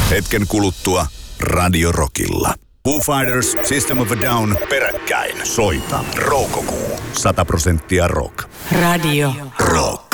Hetken kuluttua Radio Rockilla. Foo Fighters, System of a Down, peräkkäin. Soita Roukokuu. 100% rock. Radio Rock.